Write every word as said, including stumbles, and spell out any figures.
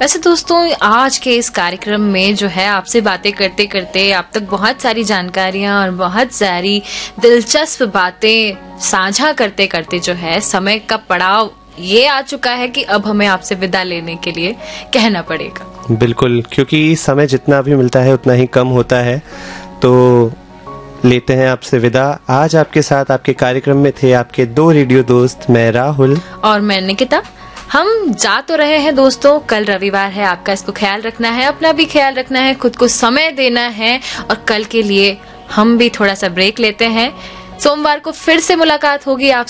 वैसे दोस्तों आज के इस कार्यक्रम में जो है आपसे बातें करते करते आप तक बहुत सारी जानकारियां और बहुत सारी दिलचस्प बातें साझा करते करते जो है समय का पड़ाव ये आ चुका है कि अब हमें आपसे विदा लेने के लिए कहना पड़ेगा। बिल्कुल, क्योंकि समय जितना भी मिलता है उतना ही कम होता है, तो लेते हैं आपसे विदा। आज आपके साथ आपके कार्यक्रम में थे आपके दो रेडियो दोस्त, मैं राहुल और मैं निकिता। हम जा तो रहे हैं दोस्तों, कल रविवार है, आपका इसको ख्याल रखना है, अपना भी ख्याल रखना है, खुद को समय देना है और कल के लिए हम भी थोड़ा सा ब्रेक लेते हैं। सोमवार को फिर से मुलाकात होगी आप